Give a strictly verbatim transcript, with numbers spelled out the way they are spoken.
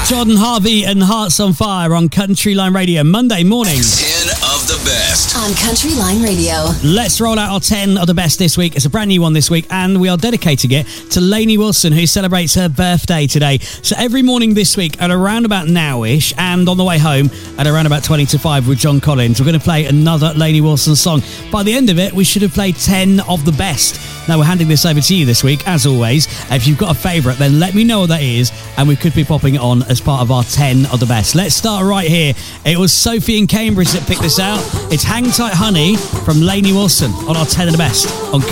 Jordan Harvey and Hearts on Fire on Country Line Radio, Monday morning. ten of the best on Country Line Radio. Let's roll out our ten of the best this week. It's a brand new one this week, and we are dedicating it to Lainey Wilson, who celebrates her birthday today. So every morning this week at around about now-ish, and on the way home at around about twenty to five with John Collins, we're going to play another Lainey Wilson song. By the end of it, we should have played ten of the best. Now, we're handing this over to you this week, as always. If you've got a favourite, then let me know what that is, and we could be popping it on as part of our ten of the best. Let's start right here. It was Sophie in Cambridge that picked this out. It's Hang Tight Honey from Lainey Wilson on our ten of the best on